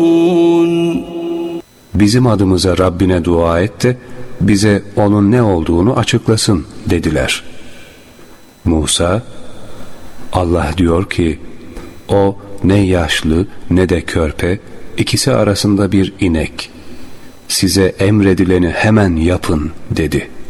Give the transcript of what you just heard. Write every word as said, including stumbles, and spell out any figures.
Bizim adımıza Rabbine dua et de bize onun ne olduğunu açıklasın dediler. Musa, Allah diyor ki, o ne yaşlı ne de körpe, ikisi arasında bir inek. Size emredileni hemen yapın dedi.